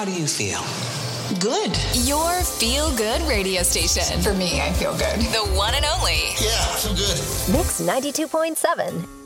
how do you feel? Good. Your feel-good radio station. For me, I feel good. The one and only. Yeah, I feel good. Mix 92.7.